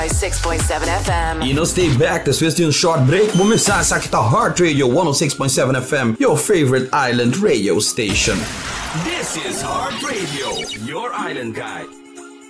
6.7 FM. E não stay back, después de um short break, vamos começar aqui tá Heart Radio 106.7 FM, your favorite island radio station. This is Heart Radio, your island guide.